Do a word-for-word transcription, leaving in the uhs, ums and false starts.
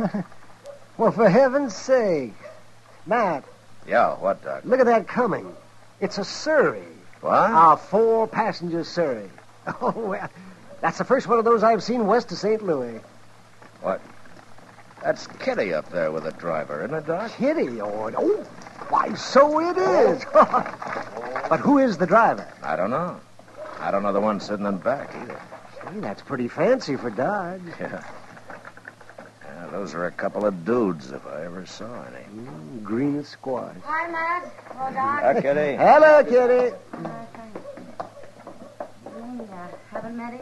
Well, for heaven's sake. Matt. Yeah, what, Doc? Look at that coming. It's a Surrey. What? A four-passenger Surrey. Oh, well, that's the first one of those I've seen west of Saint Louis. What? That's Kitty up there with the driver, isn't it, Doc? Kitty? Oh, oh why, so it is. But who is the driver? I don't know. I don't know the one sitting in back either. Gee, that's pretty fancy for Dodge. Yeah. Yeah, those are a couple of dudes, if I ever saw any. Mm, green as squash. Hi, Matt. Hello, Doc. Hi, Kitty. Hello, Kitty. Uh,